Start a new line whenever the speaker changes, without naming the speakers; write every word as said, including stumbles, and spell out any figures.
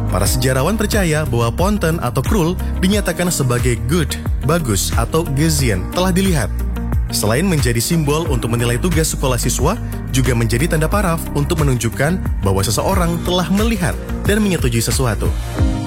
Para sejarawan percaya bahwa Ponten atau Krul dinyatakan sebagai good, bagus, atau gesehen telah dilihat. Selain menjadi simbol untuk menilai tugas sekolah siswa, juga menjadi tanda paraf untuk menunjukkan bahwa seseorang telah melihat dan menyetujui sesuatu.